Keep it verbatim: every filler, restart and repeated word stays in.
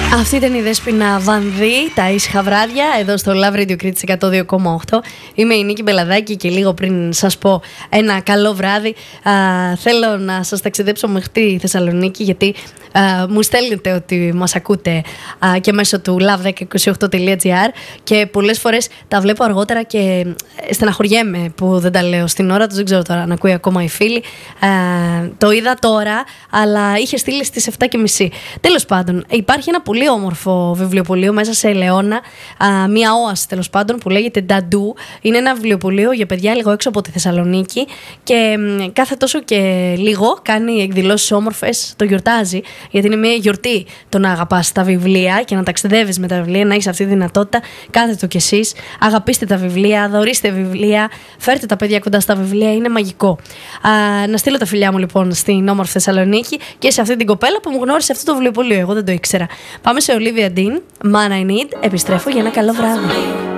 Αυτή ήταν η Δέσποινα Βανδύ, τα ήσυχα βράδια, εδώ στο Love Radio Κρήτης εκατό δύο κόμμα οκτώ. Είμαι η Νίκη Μπελαδάκη και λίγο πριν σας πω ένα καλό βράδυ, α, θέλω να σας ταξιδέψω μέχρι τη Θεσσαλονίκη, γιατί α, μου στέλνετε ότι μας ακούτε α, και μέσω του λαβ δέκα είκοσι οκτώ τελεία τζι άρ και πολλές φορές τα βλέπω αργότερα και στεναχωριέμαι που δεν τα λέω στην ώρα τους. Δεν ξέρω τώρα αν ακούει ακόμα η φίλη. Α, το είδα τώρα, αλλά είχε στείλει στις επτά και μισή. Τέλος πάντων, υπάρχει ένα πολύ όμορφο βιβλιοπωλείο μέσα σε Ελαιώνα, α, μια όαση τέλος πάντων που λέγεται Νταντού. Είναι ένα βιβλιοπωλείο για παιδιά λίγο έξω από τη Θεσσαλονίκη και μ, κάθε τόσο και λίγο κάνει εκδηλώσεις όμορφες, το γιορτάζει, γιατί είναι μια γιορτή το να αγαπάς τα βιβλία και να ταξιδεύεις με τα βιβλία, να έχεις αυτή τη δυνατότητα. Κάντε το κι εσείς. Αγαπήστε τα βιβλία, δωρίστε βιβλία, φέρτε τα παιδιά κοντά στα βιβλία, είναι μαγικό. Α, να στείλω τα φιλιά μου λοιπόν στην όμορφη Θεσσαλονίκη και σε αυτή την κοπέλα που μου γνώρισε αυτό το βιβλιοπωλείο. Εγώ δεν το ήξερα. Πάμε σε Olivia Dean, Man I Need. Επιστρέφω για ένα καλό βράδυ.